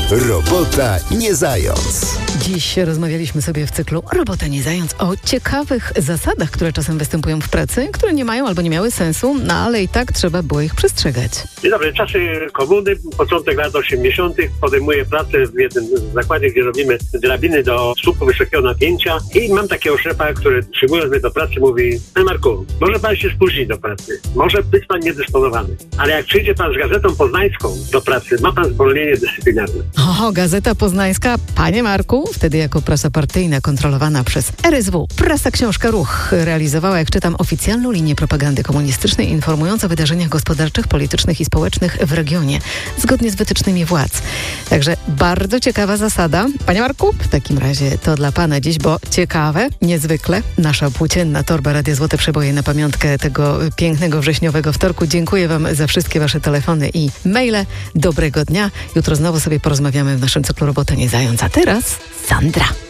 Robota nie zając. Dziś rozmawialiśmy sobie w cyklu Robota nie zając o ciekawych zasadach, które czasem występują w pracy, które nie mają albo nie miały sensu, no ale i tak trzeba było ich przestrzegać. Dzień dobry, czasy komuny, początek lat 80. podejmuję pracę w jednym zakładzie, gdzie robimy drabiny do słupu wysokiego napięcia i mam takiego szefa, który przyjmując mnie do pracy mówi: Panie Marku, może pan się spóźnić do pracy, może być pan niedysponowany, ale jak przyjdzie pan z Gazetą Poznańską do pracy, ma pan zwolnienie dyscyplinarne. O, Gazeta Poznańska, panie Marku, wtedy jako prasa partyjna kontrolowana przez RSW, Prasa Książka Ruch realizowała, jak czytam, oficjalną linię propagandy komunistycznej informującą o wydarzeniach gospodarczych, politycznych i społecznych w regionie, zgodnie z wytycznymi władz. Także bardzo ciekawa zasada. Panie Marku, w takim razie to dla pana dziś, bo ciekawe, niezwykle, nasza płócienna torba Radia Złote Przeboje na pamiątkę tego pięknego wrześniowego wtorku. Dziękuję wam za wszystkie wasze telefony i maile. Dobrego dnia. Jutro znowu sobie porozmawiamy w naszym cyklu Robota nie zając. A teraz Sandra.